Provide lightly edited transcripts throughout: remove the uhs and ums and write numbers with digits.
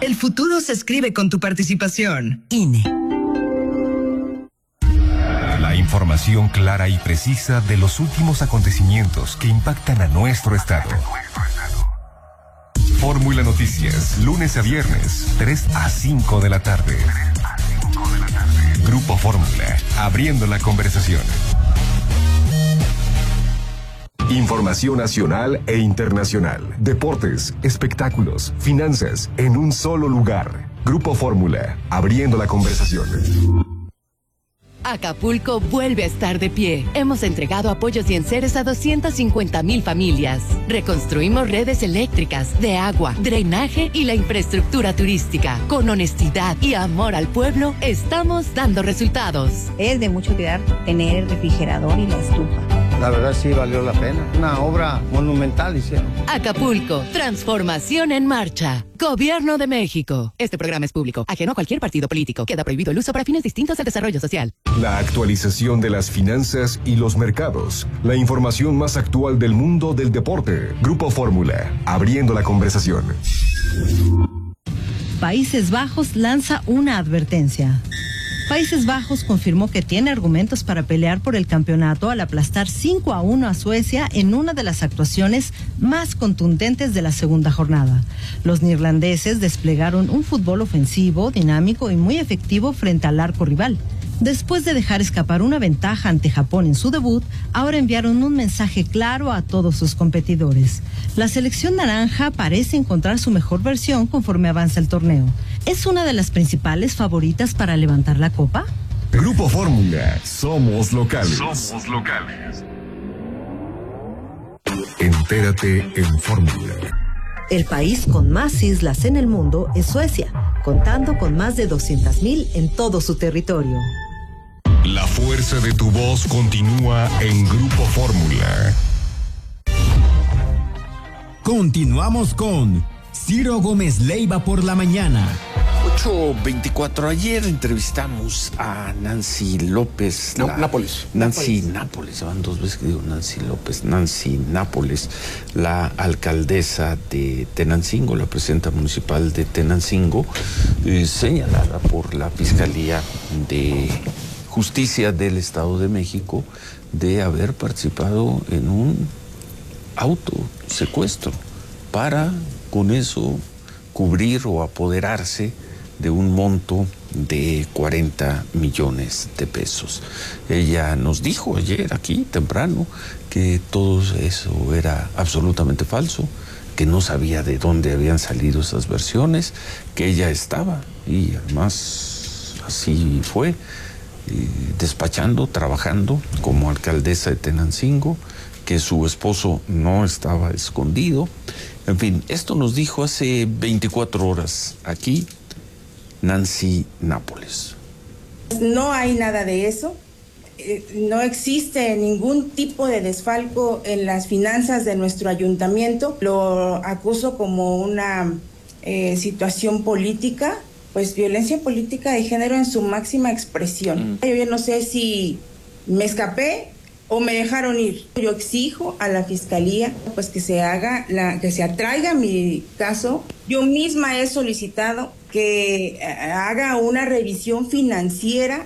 El futuro se escribe con tu participación. INE. La información clara y precisa de los últimos acontecimientos que impactan a nuestro estado. Fórmula Noticias, lunes a viernes, 3 a 5 de la tarde. Grupo Fórmula, abriendo la conversación. Información nacional e internacional, deportes, espectáculos, finanzas, en un solo lugar. Grupo Fórmula, abriendo la conversación. Acapulco vuelve a estar de pie. Hemos entregado apoyos y enseres a 250,000 familias. Reconstruimos redes eléctricas, de agua, drenaje y la infraestructura turística. Con honestidad y amor al pueblo, estamos dando resultados. Es de mucha utilidad tener el refrigerador y la estufa. La verdad sí valió la pena. Una obra monumental hicieron. Acapulco, transformación en marcha. Gobierno de México. Este programa es público, ajeno a cualquier partido político. Queda prohibido el uso para fines distintos del desarrollo social. La actualización de las finanzas y los mercados. La información más actual del mundo del deporte. Grupo Fórmula, abriendo la conversación. Países Bajos lanza una advertencia. Países Bajos confirmó que tiene argumentos para pelear por el campeonato al aplastar 5-1 a Suecia en una de las actuaciones más contundentes de la segunda jornada. Los neerlandeses desplegaron un fútbol ofensivo, dinámico y muy efectivo frente al arco rival. Después de dejar escapar una ventaja ante Japón en su debut, ahora enviaron un mensaje claro a todos sus competidores. La selección naranja parece encontrar su mejor versión conforme avanza el torneo. ¿Es una de las principales favoritas para levantar la copa? Grupo Fórmula, somos locales. Somos locales. Entérate en Fórmula. El país con más islas en el mundo es Suecia, contando con más de 200,000 en todo su territorio. La fuerza de tu voz continúa en Grupo Fórmula. Continuamos con Ciro Gómez Leiva por la mañana. 8:24. Ayer entrevistamos a Nancy López. Nancy Nápoles. Van dos veces que digo Nancy López. Nancy Nápoles, la alcaldesa de Tenancingo, la presidenta municipal de Tenancingo, señalada por la Fiscalía de Justicia del Estado de México de haber participado en un autosecuestro para con eso cubrir o apoderarse de un monto de 40 millones de pesos. Ella nos dijo ayer aquí temprano que todo eso era absolutamente falso, que no sabía de dónde habían salido esas versiones, que ella estaba, y además así fue, despachando, trabajando como alcaldesa de Tenancingo, que su esposo no estaba escondido. En fin, esto nos dijo hace 24 horas aquí Nancy Nápoles. No hay nada de eso. No existe ningún tipo de desfalco en las finanzas de nuestro ayuntamiento. Lo acuso como una situación política, pues violencia política de género en su máxima expresión. Yo ya no sé si me escapé o me dejaron ir. Yo exijo a la fiscalía pues que se atraiga mi caso. Yo misma he solicitado que haga una revisión financiera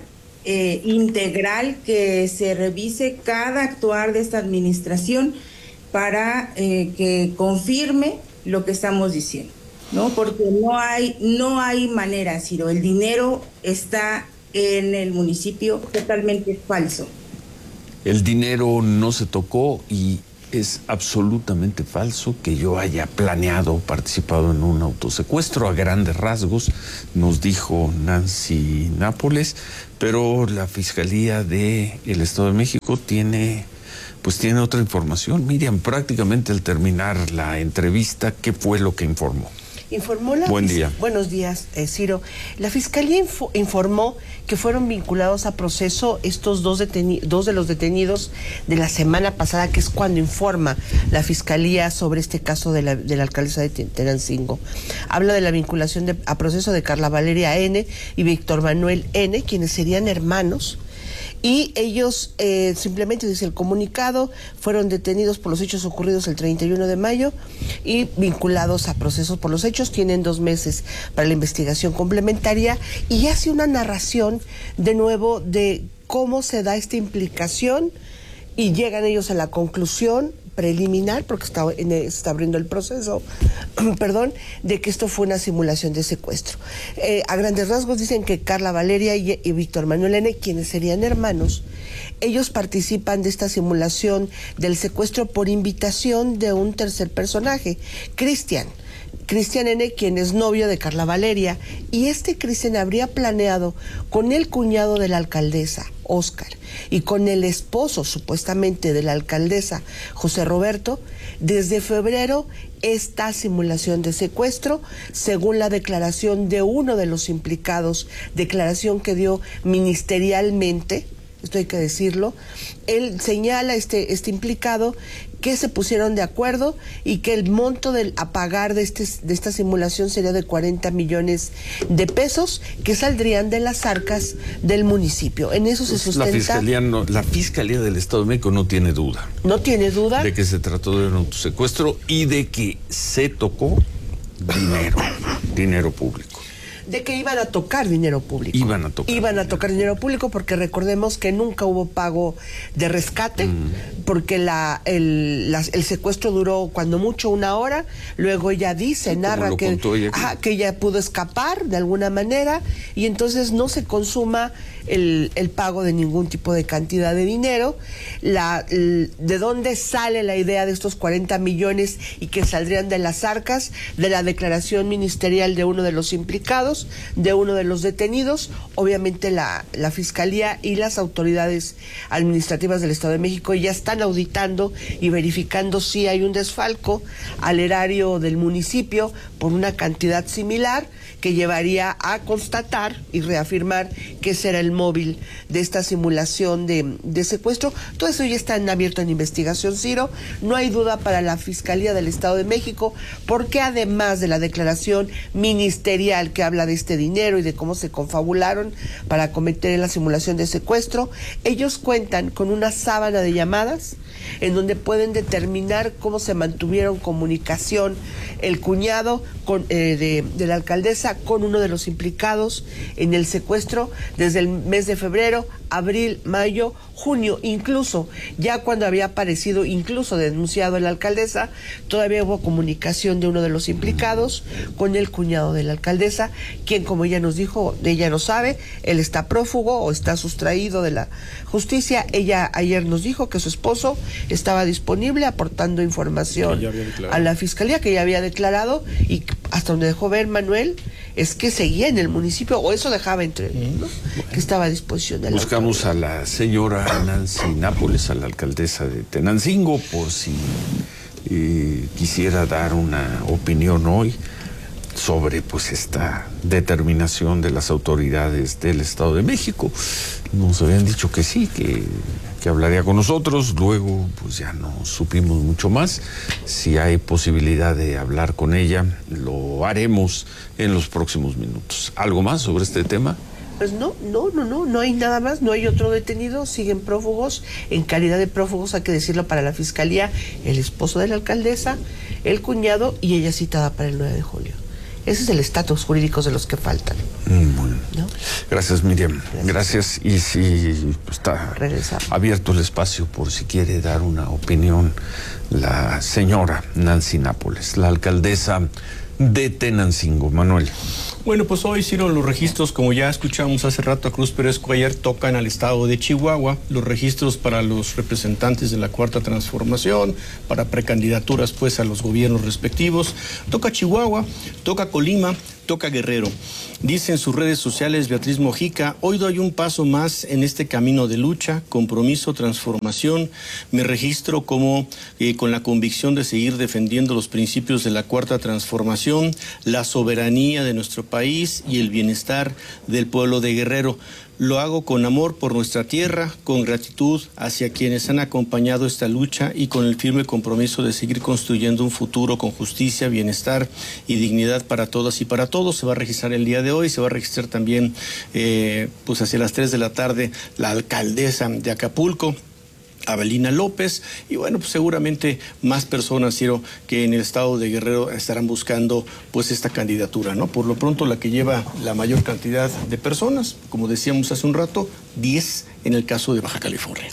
integral, que se revise cada actuar de esta administración para que confirme lo que estamos diciendo, ¿no? Porque no hay manera, Ciro. El dinero está en el municipio, totalmente falso. El dinero no se tocó y es absolutamente falso que yo haya planeado o participado en un autosecuestro. A grandes rasgos nos dijo Nancy Nápoles, pero la Fiscalía del Estado de México tiene otra información. Miriam, prácticamente al terminar la entrevista, ¿qué fue lo que informó? Buen día. Buenos días, Ciro. La Fiscalía informó que fueron vinculados a proceso estos dos de los detenidos de la semana pasada, que es cuando informa la Fiscalía sobre este caso de la alcaldesa de Tenancingo. Habla de la vinculación a proceso de Carla Valeria N. y Víctor Manuel N., quienes serían hermanos, y ellos simplemente, dice el comunicado, fueron detenidos por los hechos ocurridos el 31 de mayo y vinculados a procesos por los hechos. Tienen 2 meses para la investigación complementaria y hace una narración de nuevo de cómo se da esta implicación y llegan ellos a la conclusión preliminar, porque está abriendo el proceso, perdón, de que esto fue una simulación de secuestro. A grandes rasgos dicen que Carla Valeria y Víctor Manuel N., quienes serían hermanos, ellos participan de esta simulación del secuestro por invitación de un tercer personaje, Cristian N., quien es novio de Carla Valeria, y Cristian habría planeado con el cuñado de la alcaldesa, Óscar, y con el esposo, supuestamente, de la alcaldesa, José Roberto, desde febrero, esta simulación de secuestro, según la declaración de uno de los implicados, declaración que dio ministerialmente, esto hay que decirlo. Él señala, este implicado, que se pusieron de acuerdo y que el monto a pagar de esta simulación sería de 40 millones de pesos que saldrían de las arcas del municipio. En eso se sustenta. La Fiscalía del Estado de México no tiene duda. No tiene duda. De que se trató de un autosecuestro y de que se tocó dinero público. De que iban a tocar dinero público. Iban a tocar dinero público porque recordemos que nunca hubo pago de rescate, porque el secuestro duró cuando mucho 1 hora, luego ella narra que ella pudo escapar de alguna manera y entonces no se consuma el pago de ningún tipo de cantidad de dinero. ¿De dónde sale la idea de estos 40 millones y que saldrían de las arcas? De la declaración ministerial de uno de los implicados, de uno de los detenidos. Obviamente la Fiscalía y las autoridades administrativas del Estado de México ya están auditando y verificando si hay un desfalco al erario del municipio por una cantidad similar que llevaría a constatar y reafirmar que ese era el móvil de esta simulación de secuestro. Todo eso ya está abierto en investigación, Ciro. No hay duda para la Fiscalía del Estado de México, porque además de la declaración ministerial que habla de este dinero y de cómo se confabularon para cometer la simulación de secuestro, ellos cuentan con una sábana de llamadas en donde pueden determinar cómo se mantuvieron comunicación el cuñado de la alcaldesa con uno de los implicados en el secuestro desde el mes de febrero, abril, mayo, junio, incluso ya cuando había aparecido, incluso denunciado la alcaldesa, todavía hubo comunicación de uno de los implicados con el cuñado de la alcaldesa, quien, como ella nos dijo, ella no sabe, él está prófugo o está sustraído de la justicia. Ella ayer nos dijo que su esposo estaba disponible aportando información a la Fiscalía, que ya había declarado, y hasta donde dejó ver Manuel es que seguía en el municipio, o eso dejaba entrever, ¿no? Que estaba a disposición de la Buscamos a la señora Nancy Nápoles, a la alcaldesa de Tenancingo, por si quisiera dar una opinión hoy sobre esta determinación de las autoridades del Estado de México. Nos habían dicho que sí, que hablaría con nosotros, luego pues ya no supimos mucho más. Si hay posibilidad de hablar con ella, lo haremos en los próximos minutos. ¿Algo más sobre este tema? Pues no hay nada más, no hay otro detenido, siguen prófugos. En calidad de prófugos, hay que decirlo, para la Fiscalía, el esposo de la alcaldesa, el cuñado y ella citada para el 9 de julio. Ese es el estatus jurídico de los que faltan. Bueno. ¿No? Gracias, Miriam. Gracias. Y si está abierto el espacio por si quiere dar una opinión la señora Nancy Nápoles, la alcaldesa de Tenancingo. Manuel. Bueno, pues hoy, Ciro, los registros, como ya escuchamos hace rato a Cruz Pérez Cuellar, tocan al estado de Chihuahua, los registros para los representantes de la Cuarta Transformación, para precandidaturas pues a los gobiernos respectivos. Toca Chihuahua, toca Colima, toca Guerrero. Dice en sus redes sociales Beatriz Mojica: hoy doy un paso más en este camino de lucha, compromiso, transformación. Me registro como con la convicción de seguir defendiendo los principios de la Cuarta Transformación, la soberanía de nuestro país y el bienestar del pueblo de Guerrero. Lo hago con amor por nuestra tierra, con gratitud hacia quienes han acompañado esta lucha y con el firme compromiso de seguir construyendo un futuro con justicia, bienestar y dignidad para todas y para todos. Se va a registrar el día de hoy, se va a registrar también pues hacia las 3 de la tarde la alcaldesa de Acapulco, Abelina López, y bueno, pues seguramente más personas, Ciro, que en el estado de Guerrero estarán buscando pues esta candidatura, ¿no? Por lo pronto la que lleva la mayor cantidad de personas, como decíamos hace un rato, 10 en el caso de Baja California.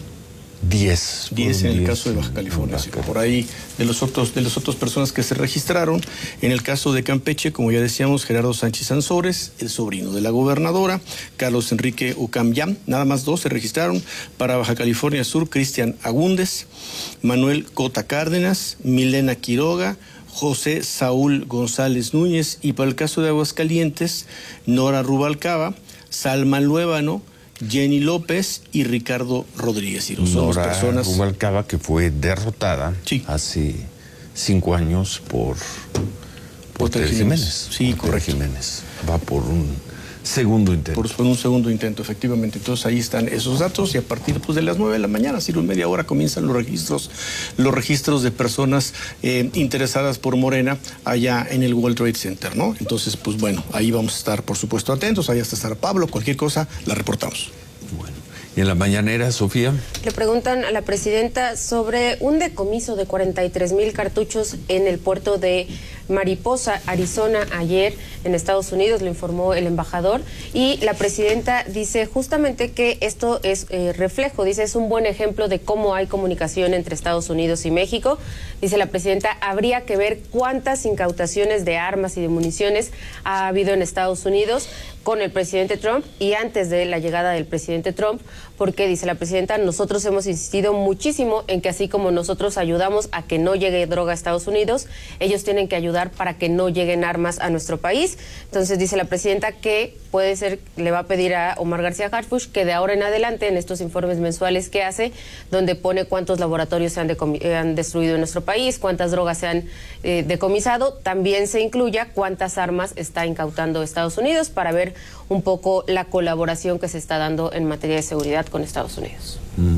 10 en el caso de Baja California, Ciro. Por ahí de las otras personas que se registraron, en el caso de Campeche, como ya decíamos, Gerardo Sánchez Ansores, el sobrino de la gobernadora, Carlos Enrique Ucamyam, nada más 2 se registraron. Para Baja California Sur, Cristian Agúndez, Manuel Cota Cárdenas, Milena Quiroga, José Saúl González Núñez, y para el caso de Aguascalientes, Nora Rubalcaba, Salma Luébano, Jenny López y Ricardo Rodríguez. Y Nora personas... Rubalcaba, que fue derrotada hace 5 años por Tere Jiménez. Sí, correcto. Jiménez. Va por un segundo intento. Por un segundo intento, efectivamente. Entonces ahí están esos datos, y a partir pues, de las 9 de la mañana, Ciro, en media hora comienzan los registros de personas interesadas por Morena allá en el World Trade Center, ¿no? Entonces, pues bueno, ahí vamos a estar, por supuesto, atentos. Ahí hasta estar Pablo, cualquier cosa la reportamos. Bueno. ¿Y en la mañanera, Sofía? Le preguntan a la presidenta sobre un decomiso de 43,000 cartuchos en el puerto de Mariposa, Arizona, ayer en Estados Unidos, lo informó el embajador, y la presidenta dice justamente que esto es reflejo, dice, es un buen ejemplo de cómo hay comunicación entre Estados Unidos y México. Dice la presidenta, habría que ver cuántas incautaciones de armas y de municiones ha habido en Estados Unidos con el presidente Trump y antes de la llegada del presidente Trump, porque, dice la presidenta, nosotros hemos insistido muchísimo en que así como nosotros ayudamos a que no llegue droga a Estados Unidos, ellos tienen que ayudar para que no lleguen armas a nuestro país. Entonces dice la presidenta que puede ser, le va a pedir a Omar García Harfuch que de ahora en adelante, en estos informes mensuales que hace, donde pone cuántos laboratorios se han destruido en nuestro país, cuántas drogas se han decomisado, también se incluya cuántas armas está incautando Estados Unidos, para ver un poco la colaboración que se está dando en materia de seguridad con Estados Unidos.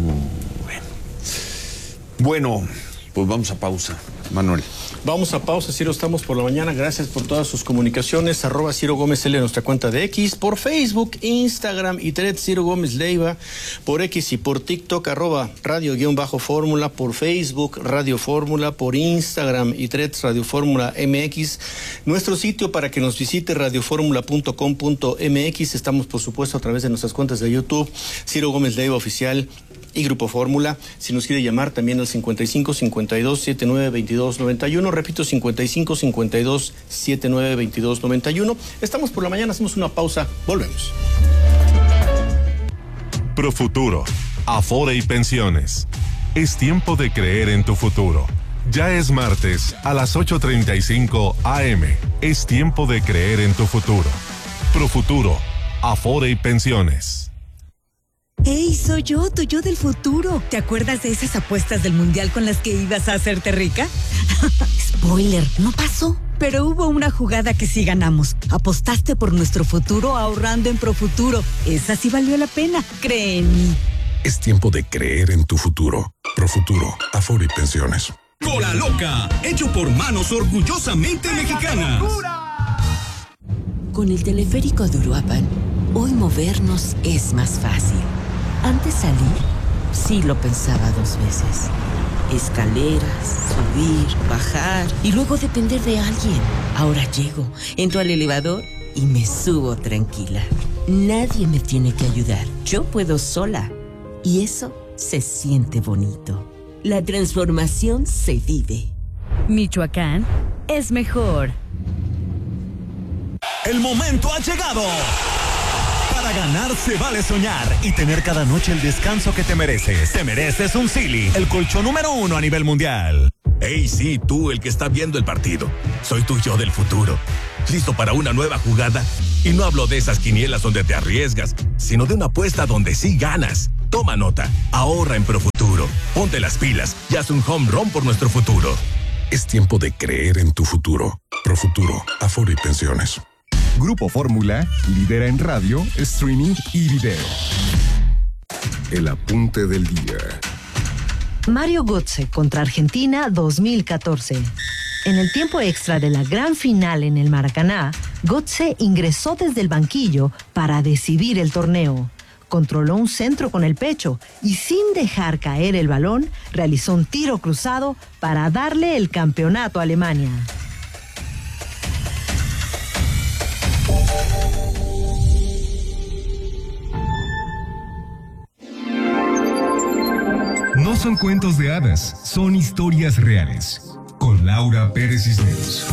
Bueno, pues vamos a pausa, Manuel. Vamos a pausa, Ciro, estamos por la mañana. Gracias por todas sus comunicaciones. @Ciro Gómez L en nuestra cuenta de X, por Facebook, Instagram y Threads, Ciro Gómez Leiva, por X y por TikTok, @radio_fórmula, por Facebook, Radio Fórmula, por Instagram y Threads, Radio Fórmula MX. Nuestro sitio para que nos visite, radioformula.com.mx. Estamos, por supuesto, a través de nuestras cuentas de YouTube, Ciro Gómez Leiva Oficial y Grupo Fórmula. Si nos quiere llamar, también al 55 52 79 22 91. Repito, 55 52 79 22 91. Estamos por la mañana, hacemos una pausa, volvemos. Profuturo, Afore y Pensiones. Es tiempo de creer en tu futuro. Ya es martes a las 8:35 AM. Es tiempo de creer en tu futuro. Profuturo, Afore y Pensiones. ¡Hey, soy yo, tu yo del futuro! ¿Te acuerdas de esas apuestas del mundial con las que ibas a hacerte rica? Spoiler, no pasó. Pero hubo una jugada que sí ganamos. Apostaste por nuestro futuro ahorrando en Profuturo. Esa sí valió la pena. Cree en mí. Es tiempo de creer en tu futuro. Profuturo, Afore y Pensiones. Cola Loca, hecho por manos orgullosamente mexicanas. Con el teleférico de Uruapan, hoy movernos es más fácil. Antes salir, sí lo pensaba 2 veces. Escaleras, subir, bajar y luego depender de alguien. Ahora llego, entro al elevador y me subo tranquila. Nadie me tiene que ayudar. Yo puedo sola. Y eso se siente bonito. La transformación se vive. Michoacán es mejor. El momento ha llegado. Para ganar se vale soñar y tener cada noche el descanso que te mereces. Te mereces un Silly, el colchón número 1 a nivel mundial. Hey, sí, tú, el que está viendo el partido. Soy tu yo del futuro. ¿Listo para una nueva jugada? Y no hablo de esas quinielas donde te arriesgas, sino de una apuesta donde sí ganas. Toma nota, ahorra en Profuturo. Ponte las pilas y haz un home run por nuestro futuro. Es tiempo de creer en tu futuro. Profuturo, Afore y Pensiones. Grupo Fórmula lidera en radio, streaming y video. El apunte del día. Mario Götze contra Argentina 2014. En el tiempo extra de la gran final en el Maracaná, Götze ingresó desde el banquillo para decidir el torneo. Controló un centro con el pecho y sin dejar caer el balón, realizó un tiro cruzado para darle el campeonato a Alemania. No son cuentos de hadas, son historias reales. Con Laura Pérez Cisneros.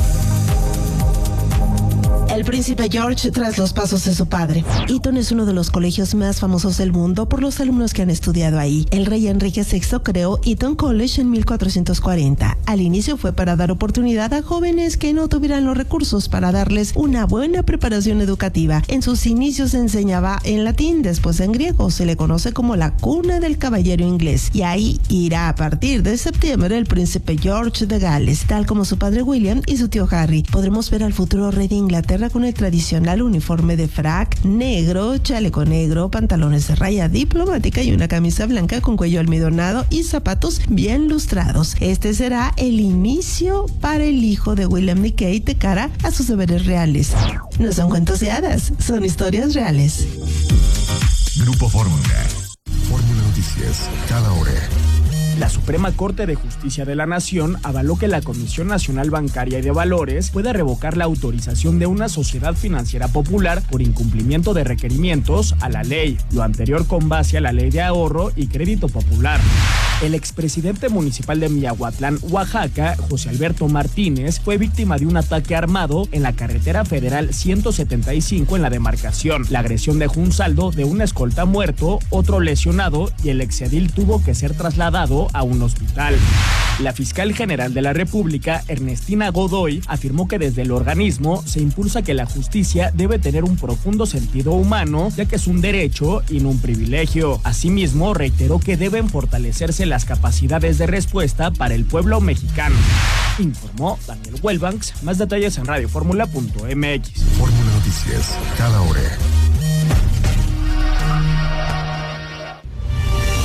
El príncipe George tras los pasos de su padre. Eton es uno de los colegios más famosos del mundo por los alumnos que han estudiado ahí. El rey Enrique VI creó Eton College en 1440. Al inicio fue para dar oportunidad a jóvenes que no tuvieran los recursos para darles una buena preparación educativa. En sus inicios se enseñaba en latín, después en griego. Se le conoce como la cuna del caballero inglés. Y ahí irá a partir de septiembre el príncipe George de Gales, tal como su padre William y su tío Harry. Podremos ver al futuro rey de Inglaterra con el tradicional uniforme de frac negro, chaleco negro, pantalones de raya diplomática y una camisa blanca con cuello almidonado y zapatos bien lustrados. Este será el inicio para el hijo de William y Kate de cara a sus deberes reales. No son cuentos de hadas, son historias reales. Grupo Fórmula. Fórmula Noticias, cada hora. La Suprema Corte de Justicia de la Nación avaló que la Comisión Nacional Bancaria y de Valores pueda revocar la autorización de una sociedad financiera popular por incumplimiento de requerimientos a la ley, lo anterior con base a la Ley de Ahorro y Crédito Popular. El expresidente municipal de Miahuatlán, Oaxaca, José Alberto Martínez, fue víctima de un ataque armado en la carretera federal 175 en la demarcación. La agresión dejó un saldo de un escolta muerto, otro lesionado y el exedil tuvo que ser trasladado a un hospital. La fiscal general de la República, Ernestina Godoy, afirmó que desde el organismo se impulsa que la justicia debe tener un profundo sentido humano, ya que es un derecho y no un privilegio. Asimismo, reiteró que deben fortalecerse las capacidades de respuesta para el pueblo mexicano. Informó Daniel Huelbanks. Más detalles en radioformula.mx. Fórmula Noticias, cada hora.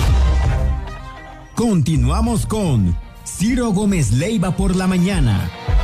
Continuamos con Ciro Gómez Leiva por la mañana.